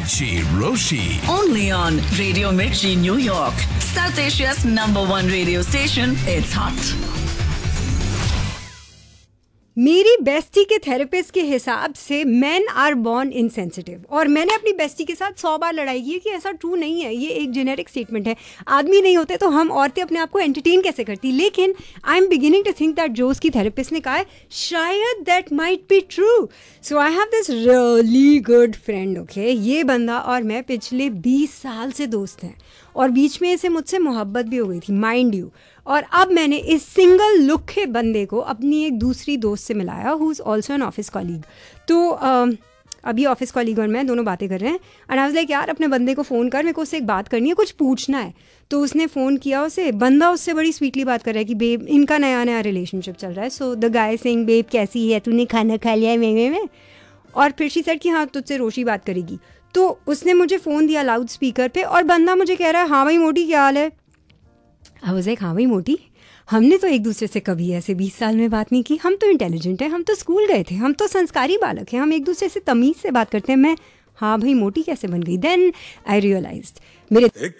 Mirchi Roshi. Only on Radio Mirchi, New York. South Asia's #1 radio station. It's hot. मेरी bestie के therapist के हिसाब से men are born insensitive, और मैंने अपनी बेस्टी के साथ 100 बार लड़ाई की है कि ऐसा ट्रू नहीं है। ये एक जेनेरिक स्टेटमेंट है। आदमी नहीं होते तो हम औरतें अपने आप को एंटरटेन कैसे करती। लेकिन I am beginning to think that जोस की थेरेपिस्ट ने कहा है शायद that might be true. So I have this really good friend, okay. ये बंदा और मैं पिछले 20 साल से दोस्त हैं और बीच में इसे मुझसे मोहब्बत भी हो गई थी, माइंड यू। और अब मैंने इस सिंगल लुक के बंदे को अपनी एक दूसरी दोस्त से मिलाया who is also an office colleague. तो अभी ऑफिस कॉलीग और मैं दोनों बातें कर रहे हैं एंड आई वाज लाइक यार अपने बंदे को फ़ोन कर, मेरे को उससे एक बात करनी है, कुछ पूछना है। तो उसने फ़ोन किया उसे, बंदा उससे बड़ी स्वीटली बात कर रहा है कि बेब इनका नया नया रिलेशनशिप चल रहा है। So the guy saying babe कैसी है, तूने खाना खा लिया है में। और फिर शी सेड कि हाँ तुझसे रोशी बात करेगी। तो उसने मुझे फ़ोन दिया लाउड स्पीकर पे और बंदा मुझे कह रहा है हाँ भाई मोटी क्या हाल है। आई वाज लाइक हाँ भाई मोटी, हमने तो एक दूसरे से कभी ऐसे 20 साल में बात नहीं की। हम तो इंटेलिजेंट हैं, हम तो स्कूल गए थे, हम तो संस्कारी बालक हैं, हम एक दूसरे से तमीज़ से बात करते हैं। मैं हाँ भाई मोटी कैसे बन गई। देन आई रियलाइज्ड मेरे